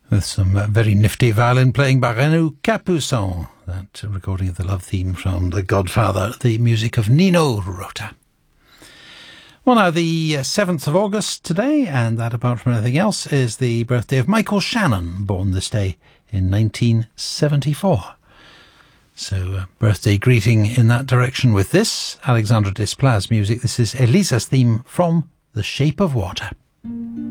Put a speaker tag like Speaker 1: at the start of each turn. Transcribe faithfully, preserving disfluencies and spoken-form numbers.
Speaker 1: with some uh, very nifty violin playing by Renaud Capuçon. That recording of the love theme from The Godfather, the music of Nino Rota. Well, now, the seventh of August today, and that, apart from anything else, is the birthday of Michael Shannon, born this day in nineteen seventy-four. So, uh, birthday greeting in that direction with this, Alexandre Desplat's music. This is Elisa's theme from The Shape of Water.